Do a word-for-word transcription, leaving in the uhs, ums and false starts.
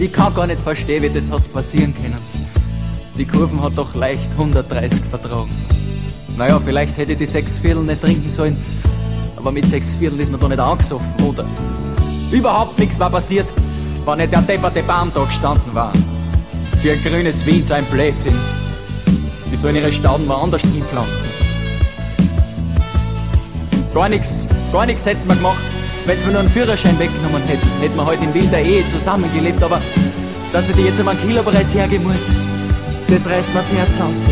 Ich kann gar nicht verstehen, wie das hat passieren können. Die Kurven hat doch leicht hundertdreißig vertragen. Naja, vielleicht hätte ich die sechs Viertel nicht trinken sollen, aber mit sechs Viertel ist man doch nicht angesoffen, oder? Überhaupt nichts war passiert, wenn nicht der depperte Baum da gestanden war. Für ein grünes Wien so ein Blödsinn. Die sollen ihre Stauden woanders hinpflanzen. Gar nichts, gar nichts hätten wir gemacht, wenn sie mir nur einen Führerschein weggenommen hätten. Hätten wir heute in wilder Ehe zusammengelebt, aber dass ich die jetzt um einen Kilo bereits hergeben muss, das reißt mir das Herz aus.